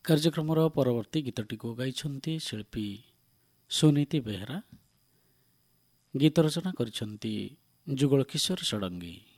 କାର୍ଯ୍ୟକ୍ରମର ପରବର୍ତ୍ତୀ ଗୀତଟିକୁ ଗାଇଛନ୍ତି ଶିଳ୍ପୀ ସୁନୀତି ବେହେରା। ଗୀତ ରଚନା କରିଛନ୍ତି ଯୁଗଳ କିଶୋର ଷଡ଼ଙ୍ଗୀ।